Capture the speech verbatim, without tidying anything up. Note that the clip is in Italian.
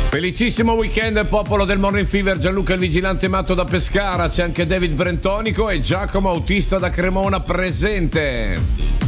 Felicissimo weekend, popolo del Morning Fever. Gianluca il vigilante matto da Pescara, c'è anche David Brentonico e Giacomo autista da Cremona presente.